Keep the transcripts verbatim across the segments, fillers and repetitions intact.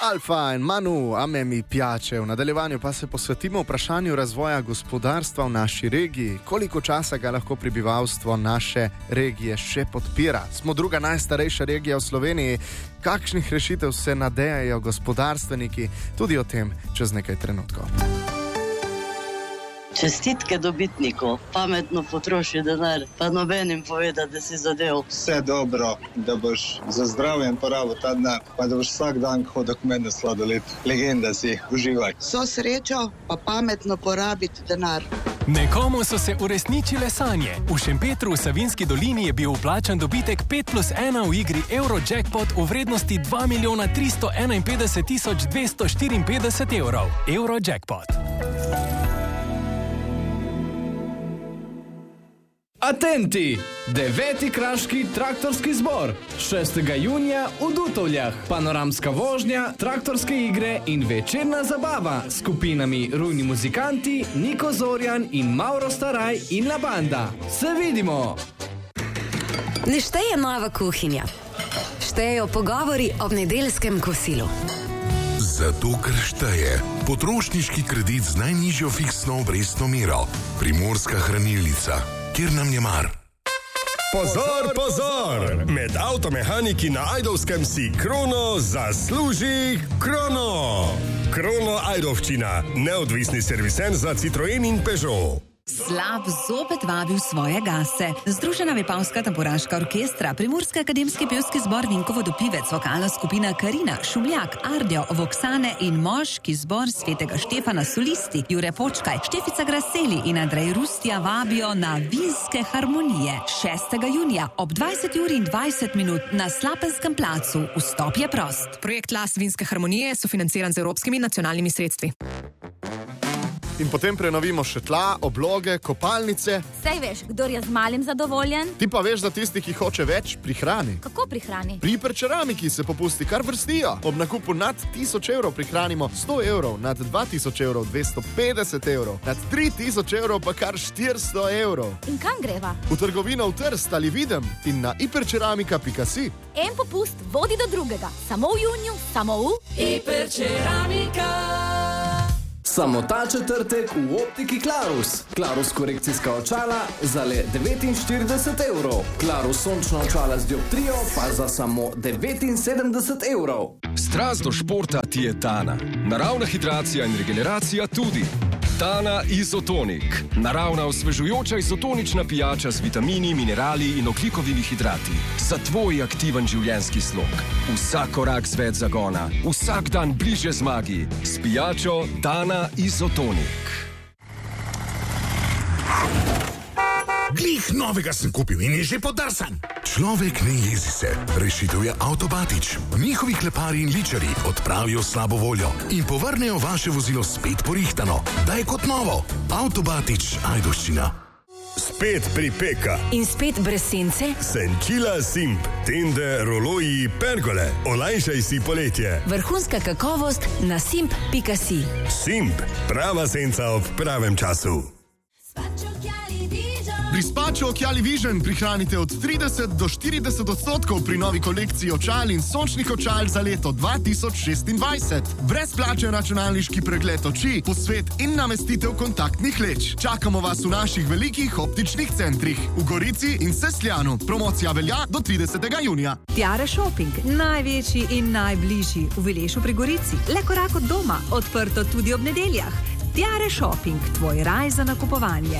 Alfa in Manu, a me mi piace. V nadaljevanju pa se posvetimo vprašanju razvoja gospodarstva v naši regiji. Koliko časa ga lahko prebivalstvo naše regije še podpira? Smo druga najstarejša regija v Sloveniji. Kakšnih rešitev se nadejajo gospodarstveniki? Tudi o tem čez nekaj trenutkov. Čestitke dobitniku, pametno potroši denar, pa nobenim poveda, da si zadev. Vse dobro, da boš za zdravje porabil ta denar, pa da boš vsak dan hodil k meni sladoled. Legenda si, uživaj. So srečo, pa pametno porabiti denar. Nekomu so se uresničile sanje. V Šempetru v Savinjski dolini je bil vplačan dobitek pet plus ena v igri Eurojackpot v vrednosti dva milijona tristo enainpetdeset tisoč dvesto štiriinpetdeset evrov. Eurojackpot. Atenti! Deveti kraški traktorski zbor. šestega junija v Dutovljah. Panoramska vožnja, traktorske igre in večerna zabava s skupinami Rujni muzikanti, Niko Zorjan in Mauro Staraj in La Banda. Se vidimo! Ne šteje nova kuhinja. Štejejo pogovori ob nedeljskem kosilu. Zato, ker šteje potrošniški kredit z najnižjo fiksno obrestno mero. Primorska hranilnica. Kjer nam je mar. Pozor, pozor! Med avtomehaniki na Ajdovskem si Krono zasluži krono. Krono Ajdovščina, neodvisni serviser za Citroen in Peugeot. Slab zopet vabil svoje gase. Združena vipavska tamburaška orkestra, Primorski akademski pevski zbor Vinkovo Dopivec, vokalna skupina Karina, Šumljak, Ardjo, Voksane in moški zbor Svetega Štefana solisti, Jure Počkaj, Štefica Graseli in Andrej Rustja vabijo na Vinske harmonije. šestega junija ob dvajseti uri in dvajset minut na Slapenskem placu. Vstop je prost. Projekt Las Vinske harmonije je sofinanciran z evropskimi nacionalnimi sredstvi. In potem prenovimo še tla, obloge, kopalnice. Sej veš, kdor je z malim zadovoljen. Ti pa veš, da tisti, ki hoče več, prihrani. Kako prihrani? Pri Hiperceramiki se popusti kar vrstijo. Ob nakupu nad tisoč evrov prihranimo sto evrov, nad dva tisoč evrov dvesto petdeset evrov, nad tri tisoč evrov pa kar štiristo evrov. In kam greva? V trgovino v Trst ali Videm in na hiperceramika pika si. En popust vodi do drugega. Samo v juniju, samo v Hiperceramika. Samo ta četrtek v optiki Klarus. Klarus korekcijska očala za le devetinštirideset evrov. Klarus sončna očala z dioptrijo pa za samo devetinsedemdeset evrov. Strast do športa ti je Tana. Naravna hidracija in regeneracija tudi. Tana Izotonik. Naravna osvežujoča izotonična pijača z vitamini, minerali in ogljikovimi hidrati. Za tvoj aktiven življenjski slog. Vsak korak z več zagona. Vsak dan bliže zmagi. S pijačo Tana Izotonik. Glih novega sem kupil in je že podarsan. Človek ne jezi se. Rešitev je Avtobatič. Njihovi kleparji in ličari odpravijo slabo voljo in povrnejo vaše vozilo spet porihtano. Da je kot novo. Avtobatič Ajdovščina. Spet pripeka. In spet brez sence. Senčila Simp. Tende, roloji, pergole. Olajšaj si poletje. Vrhunska kakovost na simp pika si. Simp. Prava senca ob pravem času. Pri Spačo Okiali Vision prihranite od trideset do štirideset odstotkov pri novi kolekciji očal in sončnih očal za leto dva tisoč šestindvajset. Brezplačen računalniški pregled oči, posvet in namestitev kontaktnih leč. Čakamo vas v naših velikih optičnih centrih v Gorici in Sesljanu. Promocija velja do tridesetega junija. Tiare Shopping, največji in najbližji v Vilešu pri Gorici. Le korak od doma, odprto tudi ob nedeljah. Tiare Shopping, tvoj raj za nakupovanje.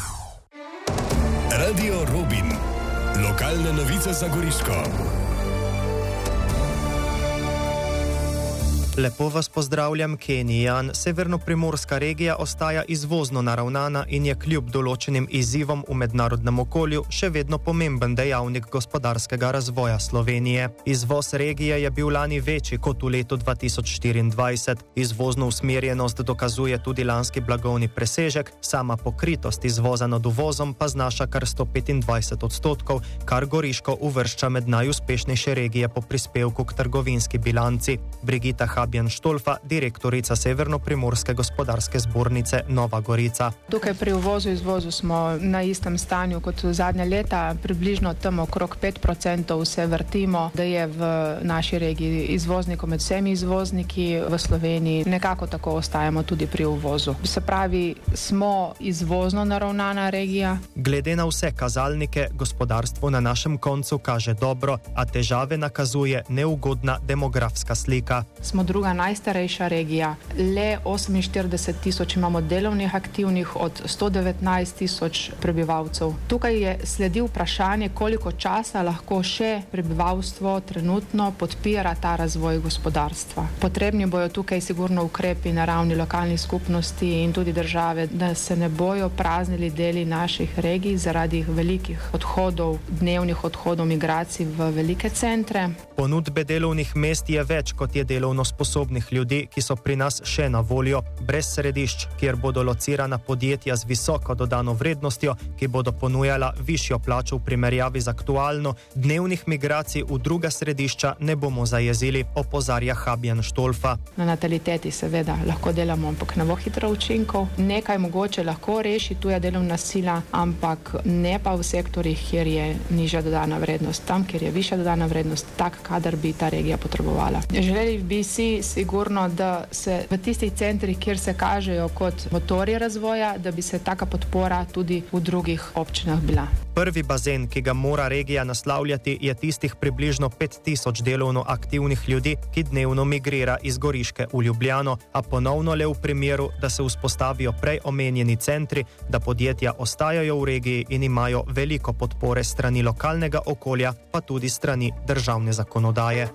Radio Robin. Lokalne novice za Goriško. Lepo vas pozdravljam, Kenijan. Severno-primorska regija ostaja izvozno naravnana in je kljub določenim izzivom v mednarodnem okolju še vedno pomemben dejavnik gospodarskega razvoja Slovenije. Izvoz regije je bil lani večji kot v letu dva tisoč štiriindvajset. Izvozno usmerjenost dokazuje tudi lanski blagovni presežek, sama pokritost izvoza nad uvozom pa znaša kar sto petindvajset odstotkov, kar Goriško uvršča med najuspešnejše regije po prispevku k trgovinski bilanci. Brigita Habjan Štolfa, direktorica Severno-Primorske gospodarske zbornice Nova Gorica. Tukaj pri uvozu in izvozu smo na istem stanju kot zadnja leta, približno tam okrog pet procentov se vrtimo, da je v naši regiji izvoznikov med vsemi izvozniki v Sloveniji. Nekako tako ostajamo tudi pri uvozu. Se pravi, smo izvozno naravnana regija. Glede na vse kazalnike, gospodarstvo na našem koncu kaže dobro, a težave nakazuje neugodna demografska slika. Smo druga najstarejša regija. Le oseminštirideset tisoč imamo delovnih aktivnih od sto devetnajst tisoč prebivalcev. Tukaj je sledi vprašanje, koliko časa lahko še prebivalstvo trenutno podpira ta razvoj gospodarstva. Potrebni bojo tukaj sigurno ukrepi na ravni lokalnih skupnosti in tudi države, da se ne bojo praznili deli naših regij zaradi velikih odhodov, dnevnih odhodov migracij v velike centre. Ponudbe delovnih mest je več, kot je delovno sposobnih ljudi, ki so pri nas še na voljo, brez središč, kjer bodo locirana podjetja z visoko dodano vrednostjo, ki bodo ponujala višjo plačo v primerjavi z aktualno, dnevnih migracij v druga središča ne bomo zajezili, opozarja Habjan Štolfa. Na nataliteti seveda lahko delamo, ampak ne bo hitro učinkov. Nekaj mogoče lahko reši tuja delovna sila, ampak ne pa v sektorjih, kjer je nižja dodana vrednost. Tam, kjer je višja dodana vrednost, tak kadar bi ta regija potrebovala. Želeli bi si sigurno, da se v tistih centrih, kjer se kažejo kot motorji razvoja, da bi se taka podpora tudi v drugih občinah bila. Prvi bazen, ki ga mora regija naslavljati, je tistih približno pet tisoč delovno aktivnih ljudi, ki dnevno migrira iz Goriške v Ljubljano, a ponovno le v primeru, da se vzpostavijo prej omenjeni centri, da podjetja ostajajo v regiji in imajo veliko podpore strani lokalnega okolja, pa tudi strani državne zakonodaje.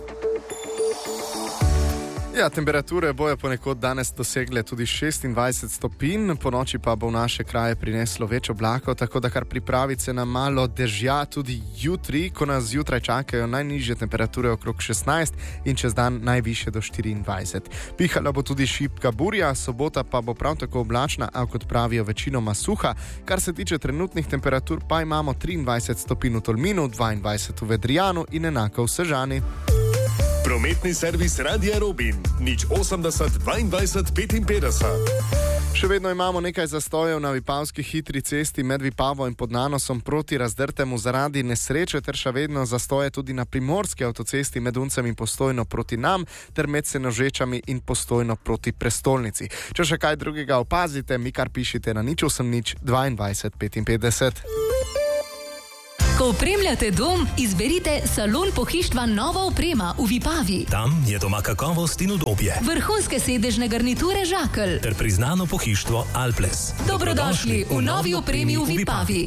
Ja, temperature bojo ponekod danes dosegle tudi šestindvajset stopinj, po noči pa bo v naše kraje prineslo več oblakov, tako da kar pripraviti se na malo dežja tudi jutri, ko nas zjutraj čakajo najnižje temperature okrog šestnajst in čez dan najvišje do štiriindvajset. Pihala bo tudi šibka burja, sobota pa bo prav tako oblačna, a kot pravijo večinoma suha. Kar se tiče trenutnih temperatur, pa imamo triindvajset stopinj v Tolminu, dvaindvajset v Vedrijanu in enako v Sežani. Prometni servis Radia Robin, nič osemdeset dvaindvajset petinpetdeset. Še vedno imamo nekaj zastojev na Vipavski hitri cesti med Vipavo in Podnanosom proti Razdrtemu zaradi nesreče, ter še vedno zastoje tudi na Primorski avtocesti med Uncem in Postojno proti nam, ter med Senožečami in Postojno proti prestolnici. Če še kaj drugega opazite, mi kar pišite na nič osem nič dvaindvajset petinpetdeset. Ko opremljate dom, izberite Salon pohištva Nova oprema v Vipavi. Tam je doma kakovost in udobje. Vrhunske sedežne garniture Žakelj. Ter priznano pohištvo Alples. Dobrodošli v novi opremi v Vipavi.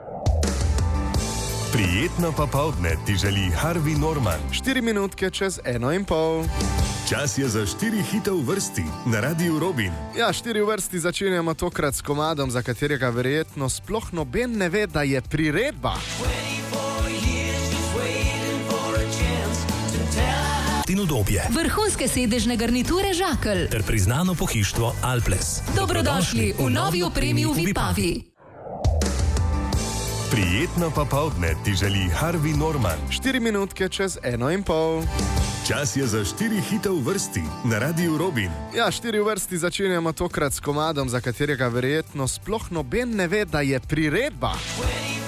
Prijetno popoldne ti želi Harvey Norman. Štiri minutke čez eno in pol. Čas je za štiri hite v vrsti na Radiu Robin. Ja, štiri v vrsti začenjamo tokrat s komadom, za katerega verjetno sploh noben ne ve, da je priredba. In udobje. Vrhunske sedežne garniture Žakelj. Ter priznano pohištvo Alples. Dobrodošli v novi opremi v Vipavi. Prijetno popoldne ti želi Harvey Norman. Štiri minutke čez eno in pol. Čas je za štiri hite v vrsti na Radiu Robin. Ja, štiri v vrsti začenjamo tokrat s komadom, za katerega verjetno sploh noben ne ve, da je priredba.